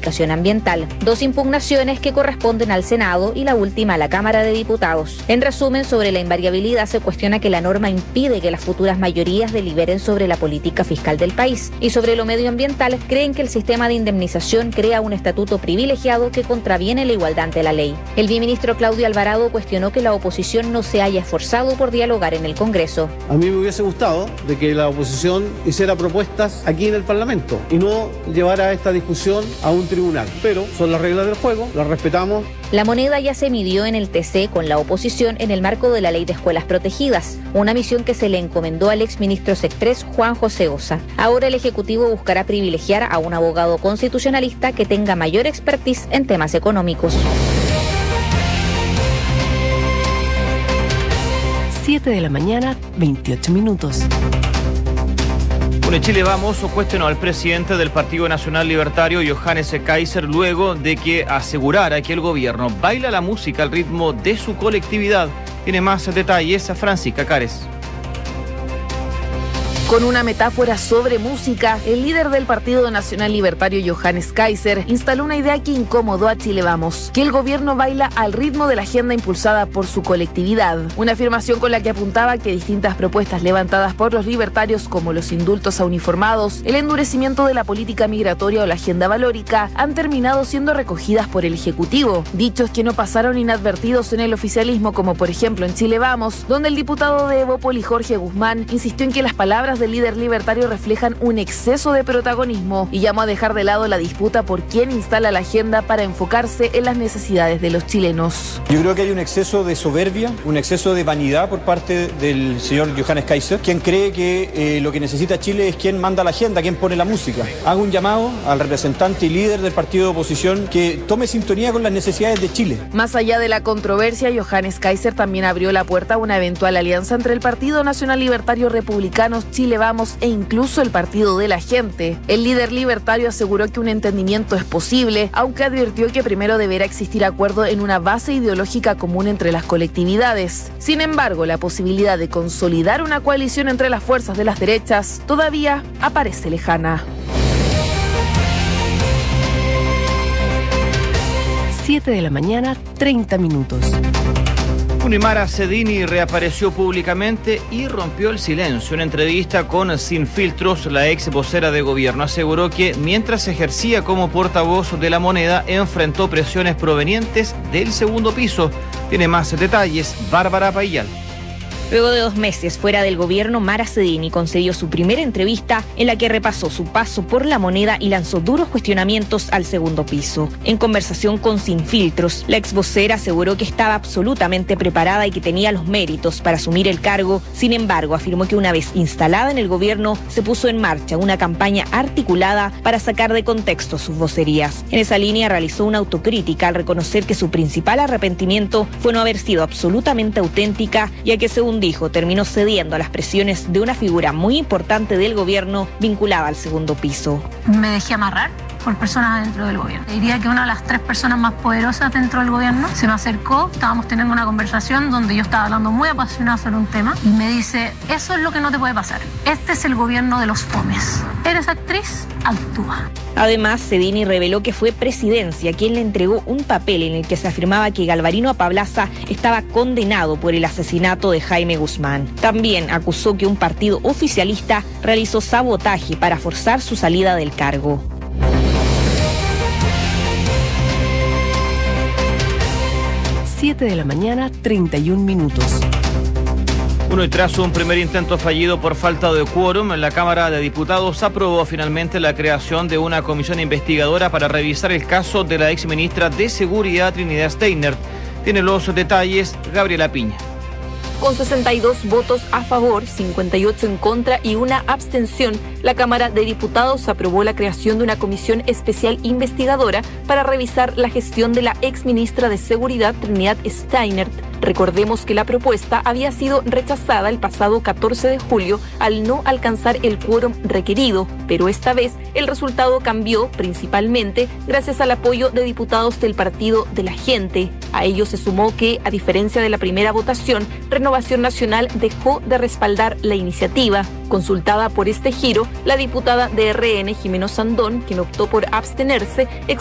verificación ambiental. 2 impugnaciones que corresponden al Senado y la última a la Cámara de Diputados. En resumen, sobre la invariabilidad se cuestiona que la norma impide que las futuras mayorías deliberen sobre la política fiscal del país. Y sobre lo medioambiental, creen que el sistema de indemnización crea un estatuto privilegiado que contraviene la igualdad ante la ley. El viceministro Claudio Alvarado cuestionó que la oposición no se haya esforzado por dialogar en el Congreso. A mí me hubiese gustado de que la oposición hiciera propuestas aquí en el Parlamento y no llevara esta discusión a un tribunal. Pero son las reglas del juego, las respetamos. La moneda ya se midió en el TC con la oposición en el marco de la Ley de Escuelas Protegidas, una misión que se le encomendó al exministro Sexpress Juan José Ossa. Ahora el Ejecutivo buscará privilegiar a un abogado constitucionalista que tenga mayor expertise en temas económicos. 7 de la mañana, 28 minutos. Bueno, en Chile Vamos cuestionó al presidente del Partido Nacional Libertario, Johannes Kaiser, luego de que asegurara que el gobierno baila la música al ritmo de su colectividad. Tiene más detalles a Francisca Cares. Con una metáfora sobre música, el líder del Partido Nacional Libertario, Johannes Kaiser, instaló una idea que incomodó a Chile Vamos, que el gobierno baila al ritmo de la agenda impulsada por su colectividad. Una afirmación con la que apuntaba que distintas propuestas levantadas por los libertarios, como los indultos a uniformados, el endurecimiento de la política migratoria o la agenda valórica, han terminado siendo recogidas por el Ejecutivo. Dichos que no pasaron inadvertidos en el oficialismo, como por ejemplo en Chile Vamos, donde el diputado de Evópoli, Jorge Guzmán, insistió en que las palabras del líder libertario reflejan un exceso de protagonismo y llamó a dejar de lado la disputa por quién instala la agenda para enfocarse en las necesidades de los chilenos. Yo creo que hay un exceso de soberbia, un exceso de vanidad por parte del señor Johannes Kaiser, quien cree que lo que necesita Chile es quien manda la agenda, quien pone la música. Hago un llamado al representante y líder del partido de oposición que tome sintonía con las necesidades de Chile. Más allá de la controversia, Johannes Kaiser también abrió la puerta a una eventual alianza entre el Partido Nacional Libertario Republicanos, Chile Vamos e incluso el Partido de la Gente. El líder libertario aseguró que un entendimiento es posible, aunque advirtió que primero deberá existir acuerdo en una base ideológica común entre las colectividades. Sin embargo, la posibilidad de consolidar una coalición entre las fuerzas de las derechas todavía aparece lejana. 7 de la mañana, 30 minutos. Mara Cedini reapareció públicamente y rompió el silencio. En entrevista con Sin Filtros, la ex vocera de gobierno aseguró que mientras ejercía como portavoz de la moneda, enfrentó presiones provenientes del segundo piso. Tiene más detalles Bárbara Paillal. Luego de 2 meses fuera del gobierno, Mara Cedini concedió su primera entrevista en la que repasó su paso por la moneda y lanzó duros cuestionamientos al segundo piso. En conversación con Sin Filtros, la ex vocera aseguró que estaba absolutamente preparada y que tenía los méritos para asumir el cargo. Sin embargo, afirmó que una vez instalada en el gobierno, se puso en marcha una campaña articulada para sacar de contexto sus vocerías. En esa línea realizó una autocrítica al reconocer que su principal arrepentimiento fue no haber sido absolutamente auténtica, ya que según dijo, terminó cediendo a las presiones de una figura muy importante del gobierno vinculada al segundo piso. Me dejé amarrar por personas dentro del gobierno. Diría que una de las 3 personas más poderosas dentro del gobierno se me acercó, estábamos teniendo una conversación donde yo estaba hablando muy apasionada sobre un tema y me dice, eso es lo que no te puede pasar. Este es el gobierno de los fomes. ¿Eres actriz? Actúa. Además, Cedini reveló que fue Presidencia quien le entregó un papel en el que se afirmaba que Galvarino Apablaza estaba condenado por el asesinato de Jaime Guzmán. También acusó que un partido oficialista realizó sabotaje para forzar su salida del cargo. Siete de la mañana, 31 minutos. Bueno, y tras un primer intento fallido por falta de quórum, la Cámara de Diputados aprobó finalmente la creación de una comisión investigadora para revisar el caso de la exministra de Seguridad, Trinidad Steiner. Tiene los detalles Gabriela Piña. Con 62 votos a favor, 58 en contra y una abstención, la Cámara de Diputados aprobó la creación de una comisión especial investigadora para revisar la gestión de la exministra de Seguridad, Trinidad Steiner. Recordemos que la propuesta había sido rechazada el pasado 14 de julio al no alcanzar el quórum requerido, pero esta vez el resultado cambió principalmente gracias al apoyo de diputados del Partido de la Gente. A ello se sumó que, a diferencia de la primera votación, Renovación Nacional dejó de respaldar la iniciativa. Consultada por este giro, la diputada de RN, Jimeno Sandón, quien optó por abstenerse,